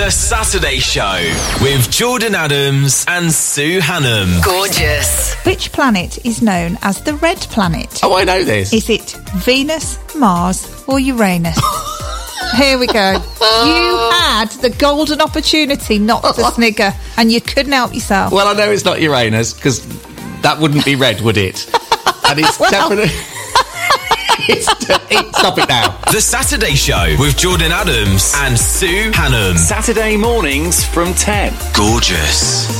The Saturday Show with Jordan Adams and Sue Hannam. Gorgeous. Which planet is known as the red planet? Oh, I know this. Is it Venus, Mars or Uranus? Here we go. You had the golden opportunity not to snigger, and you couldn't help yourself. Well, I know it's not Uranus, because that wouldn't be red, would it? And it's definitely... Stop it now. The Saturday Show with Jordan Adams and Sue Hannam. Saturday mornings from 10. Gorgeous.